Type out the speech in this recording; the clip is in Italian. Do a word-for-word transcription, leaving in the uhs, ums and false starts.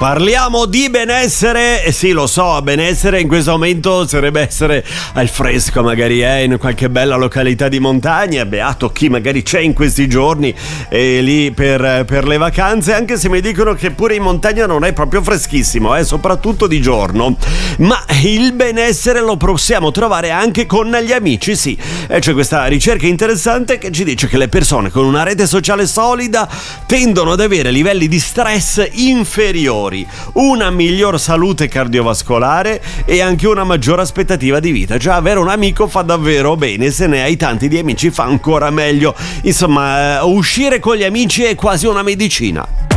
Parliamo di benessere, eh sì lo so, benessere in questo momento sarebbe essere al fresco magari eh, in qualche bella località di montagna, beato chi magari c'è in questi giorni eh, lì per, per le vacanze, anche se mi dicono che pure in montagna non è proprio freschissimo, eh, soprattutto di giorno, ma il benessere lo possiamo trovare anche con gli amici, sì, e c'è questa ricerca interessante che ci dice che le persone con una rete sociale solida tendono ad avere livelli di stress inferiori, una miglior salute cardiovascolare e anche una maggiore aspettativa di vita. Già avere un amico fa davvero bene, se ne hai tanti di amici fa ancora meglio. Insomma, uscire con gli amici è quasi una medicina.